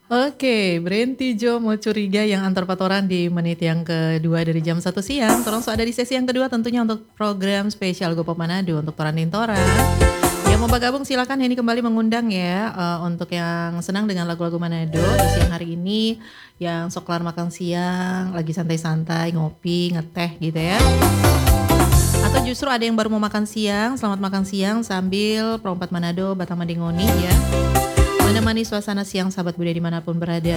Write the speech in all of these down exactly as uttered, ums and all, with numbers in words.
Oke, berhenti Jo mau curiga yang antar patoran di menit yang kedua dari jam satu siang. Torang so ada di sesi yang kedua tentunya untuk program spesial Go Pop Manado untuk Toran Deng Torang. Yang mau bergabung silakan Henny kembali mengundang ya uh, untuk yang senang dengan lagu-lagu Manado di siang hari ini, yang sok kelar makan siang, lagi santai-santai ngopi, ngeteh gitu ya. Atau justru ada yang baru mau makan siang, selamat makan siang sambil perompat Manado Batang Madingoni ya. Menemani suasana siang sahabat budaya dimanapun berada.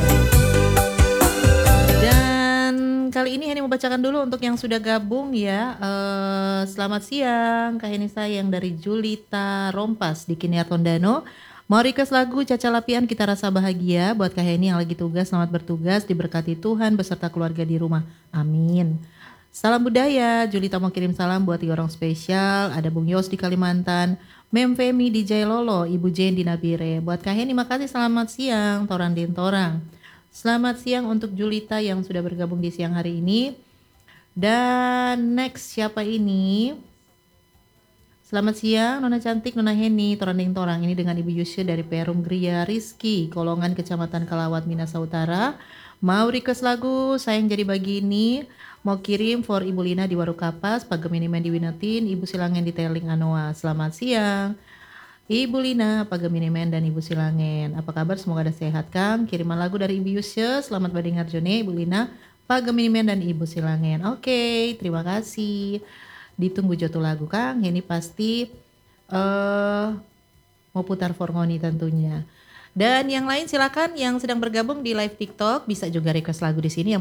Dan kali ini Henny mau bacakan dulu untuk yang sudah gabung ya. Uh, selamat siang Kak Henny sayang dari Julita Rompas di Kiniar Tondano. Mau request lagu Caca Lapian Kita Rasa Bahagia buat Kak Henny yang lagi tugas. Selamat bertugas, diberkati Tuhan beserta keluarga di rumah. Amin. Salam budaya, Julita mau kirim salam buat tiga orang spesial. Ada Bung Yos di Kalimantan, Mem Femi di Jailolo, Ibu Jen di Nabire. Buat Kak Henny makasih, selamat siang Toran Deng Torang. Selamat siang untuk Julita yang sudah bergabung di siang hari ini. Dan next siapa ini? Selamat siang Nona cantik Nona Henny Toran Deng Torang, ini dengan Ibu Yusya dari Perum Gria Rizky, Kolongan Kecamatan Kalawat Minasa Utara. Mau request lagu Sayang Jadi Begini. Mau kirim for Ibu Lina di Waru Kapas, Pak Gemini di Winatin, Ibu Silangen di Teling Anoa. Selamat siang Ibu Lina, Pak Gemini dan Ibu Silangen. Apa kabar? Semoga ada sehat Kang. Kiriman lagu dari Ibu Yusya. Selamat berdengar Jone, Ibu Lina, Pak Gemini dan Ibu Silangen. Oke, terima kasih. Ditunggu joto lagu Kang. Ini pasti uh, mau putar Forngoni tentunya. Dan yang lain silakan yang sedang bergabung di live TikTok bisa juga request lagu di sini. Yang